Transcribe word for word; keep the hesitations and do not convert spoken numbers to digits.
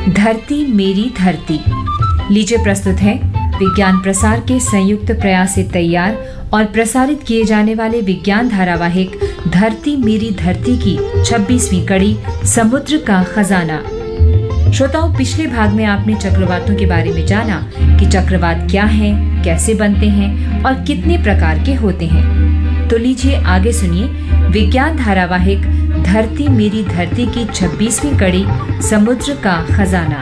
धरती मेरी धरती। लीजिए प्रस्तुत है विज्ञान प्रसार के संयुक्त प्रयास से तैयार और प्रसारित किए जाने वाले विज्ञान धारावाहिक धरती मेरी धरती की छब्बीसवीं कड़ी समुद्र का खजाना। श्रोताओं, पिछले भाग में आपने चक्रवातों के बारे में जाना कि चक्रवात क्या हैं, कैसे बनते हैं और कितने प्रकार के होते हैं। तो लीजिए आगे सुनिए विज्ञान धारावाहिक धरती मेरी धरती की छब्बीसवीं कड़ी समुद्र का खजाना।